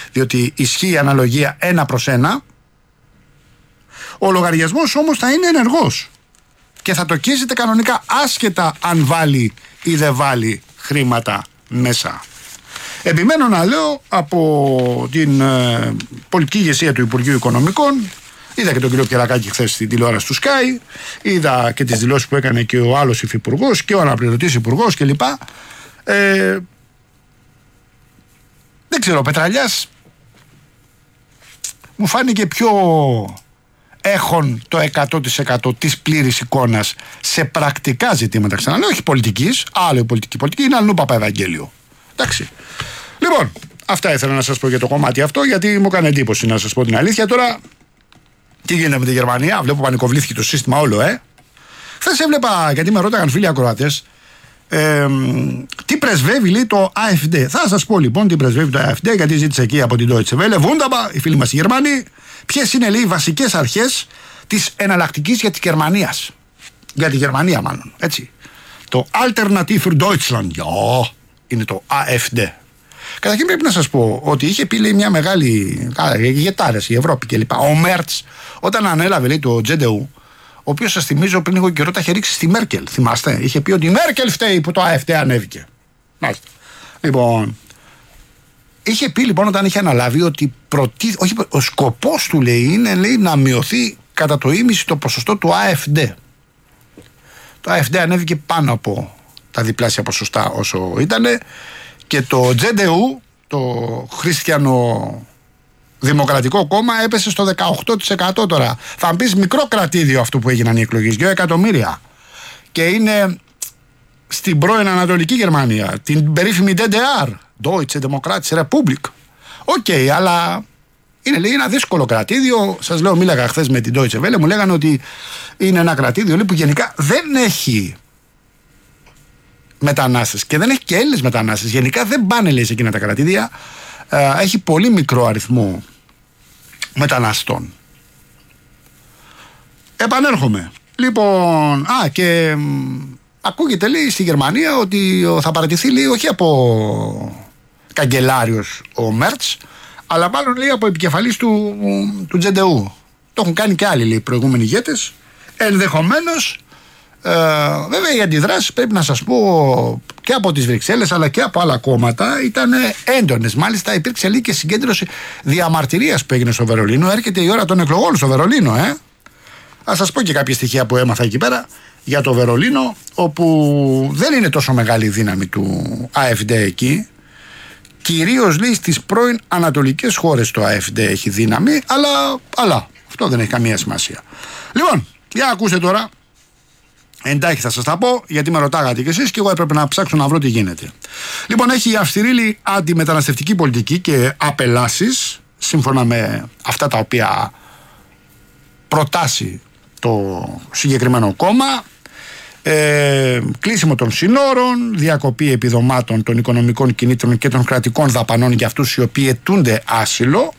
διότι ισχύει η αναλογία 1/1. Ο λογαριασμός όμως θα είναι ενεργός και θα το καίζετε κανονικά, άσχετα αν βάλει ή δεν βάλει χρήματα μέσα. Επιμένω να λέω από την πολιτική ηγεσία του Υπουργείου Οικονομικών. Είδα και τον κύριο Κερακάκη χθες στην τηλεόραση του Sky, είδα και τις δηλώσεις που έκανε και ο άλλος υφυπουργός και ο αναπληρωτής υπουργός κλπ. Δεν ξέρω, ο Πετραλιάς μου φάνηκε πιο έχον το 100% της πλήρης εικόνας σε πρακτικά ζητήματα, ξαναλέω, όχι πολιτικής, άλλο η πολιτική είναι αλλού Παπαευαγγέλιο. Εντάξει. Λοιπόν, αυτά ήθελα να σας πω για το κομμάτι αυτό, γιατί μου έκανε εντύπωση να σας πω την αλήθεια. Τώρα, τι γίνεται με τη Γερμανία, βλέπω πανικοβλήθηκε το σύστημα όλο, Χθες έβλεπα, γιατί με ρώταγαν φίλοι ακροατές, τι πρεσβεύει, λέει, το AfD. Θα σας πω λοιπόν τι πρεσβεύει το AfD, γιατί ζήτησε εκεί από την Deutsche Welle. Wunderbar, οι φίλοι μας οι Γερμανοί, ποιες είναι, λέει, οι βασικές αρχές της εναλλακτικής για τη Γερμανία. Για τη Γερμανία, μάλλον. Έτσι. Το Alternative für Deutschland. Είναι το AfD. Καταρχήν πρέπει να σας πω ότι είχε πει, λέει, μια μεγάλη ηγετάρες η Ευρώπη κλπ. Ο Μέρτς, όταν ανέλαβε, λέει, το JDU, ο οποίος, σας θυμίζω, πριν λίγο καιρό τα είχε ρίξει στη Μέρκελ. Θυμάστε, είχε πει ότι η Μέρκελ φταίει που το AfD ανέβηκε. Μάλιστα. Λοιπόν, είχε πει λοιπόν όταν είχε αναλάβει ότι ο σκοπός του, λέει, είναι, λέει, να μειωθεί κατά το ίμιση το ποσοστό του AfD. Το AfD ανέβηκε πάνω από τα διπλάσια ποσοστά όσο ήτανε, και το JDU, το Χριστιανο Δημοκρατικό Κόμμα, έπεσε στο 18% τώρα. Θα πεις μικρό κρατήδιο αυτό που έγιναν οι εκλογές, 2 εκατομμύρια. Και είναι στην πρώην Ανατολική Γερμανία, την περίφημη DDR, Deutsche Demokratische Republik. Οκ, αλλά είναι, λέει, ένα δύσκολο κρατήδιο. Σας λέω, μίλαγα χθες με την Deutsche Welle, μου λέγανε ότι είναι ένα κρατήδιο, λέει, που γενικά δεν έχει μετανάστες και δεν έχει και Έλληνες μετανάστες. Γενικά δεν πάνε, λέει, σε εκείνα τα κρατήδια. Έχει πολύ μικρό αριθμό μεταναστών. Επανέρχομαι. Λοιπόν, και ακούγεται, λέει, στη Γερμανία ότι θα παραιτηθεί, λέει, όχι από καγκελάριος ο Μέρτς, αλλά μάλλον, λέει, από επικεφαλής του JDU. Το έχουν κάνει και άλλοι, λέει, προηγούμενοι ηγέτες. Ενδεχομένως, βέβαια, οι αντιδράσεις, πρέπει να σας πω, και από τις Βρυξέλλες αλλά και από άλλα κόμματα ήταν έντονες. Μάλιστα υπήρξε, λέει, και συγκέντρωση διαμαρτυρίας που έγινε στο Βερολίνο. Έρχεται η ώρα των εκλογών στο Βερολίνο, Ας σας πω και κάποια στοιχεία που έμαθα εκεί πέρα για το Βερολίνο, όπου δεν είναι τόσο μεγάλη η δύναμη του AfD εκεί. Κυρίως, λέει, στις πρώην ανατολικές χώρες το AfD έχει δύναμη, αλλά αυτό δεν έχει καμία σημασία. Λοιπόν, για ακούστε τώρα. Εντάχει θα σας τα πω, γιατί με ρωτάγατε κι εσείς και εγώ έπρεπε να ψάξω να βρω τι γίνεται. Λοιπόν, έχει αυστηρή, λέει, αντιμεταναστευτική πολιτική και απελάσεις, σύμφωνα με αυτά τα οποία προτάσει το συγκεκριμένο κόμμα. Κλείσιμο των συνόρων, διακοπή επιδομάτων των οικονομικών κινήτρων και των κρατικών δαπανών για αυτούς οι οποίοι αιτούνται άσυλο.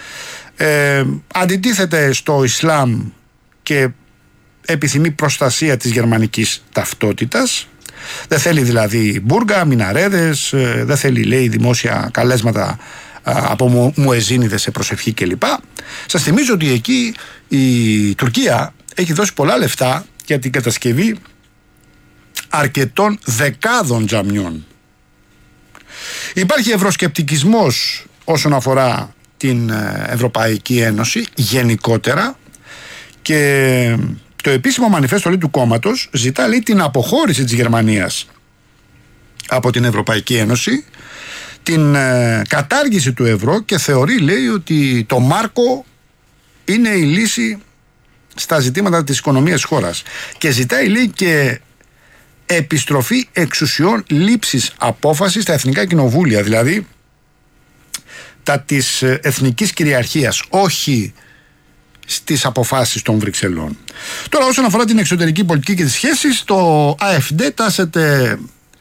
Αντιτίθεται στο Ισλάμ και επιθυμεί προστασία της γερμανικής ταυτότητας. Δεν θέλει, δηλαδή, μπούργα, μιναρέδες, δεν θέλει, λέει, δημόσια καλέσματα από μουεζίνιδες σε προσευχή κλπ. Σας θυμίζω ότι εκεί η Τουρκία έχει δώσει πολλά λεφτά για την κατασκευή αρκετών δεκάδων τζαμιών. Υπάρχει ευρωσκεπτικισμός όσον αφορά την Ευρωπαϊκή Ένωση γενικότερα, και το επίσημο μανιφέστο, λέει, του κόμματος ζητά, λέει, την αποχώρηση της Γερμανίας από την Ευρωπαϊκή Ένωση, την κατάργηση του ευρώ, και θεωρεί, λέει, ότι το μάρκο είναι η λύση στα ζητήματα της οικονομίας της χώρας, και ζητάει, λέει, και επιστροφή εξουσιών λήψης απόφασης στα εθνικά κοινοβούλια, δηλαδή τα της εθνικής κυριαρχίας, όχι στις αποφάσεις των Βρυξελών. Τώρα, όσον αφορά την εξωτερική πολιτική και τις σχέσεις, το AfD τάσεται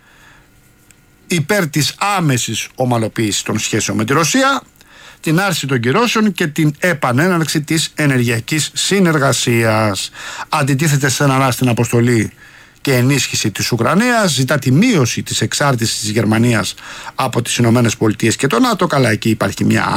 υπέρ της άμεσης ομαλοποίησης των σχέσεων με τη Ρωσία, την άρση των κυρώσεων και την επανέναρξη της ενεργειακής συνεργασίας. Αντιτίθεται στεναρά στην αποστολή και ενίσχυση της Ουκρανίας, ζητά τη μείωση της εξάρτησης της Γερμανίας από τις Ηνωμένες Πολιτείες και το ΝΑΤΟ. Καλά, εκεί υπάρχει μια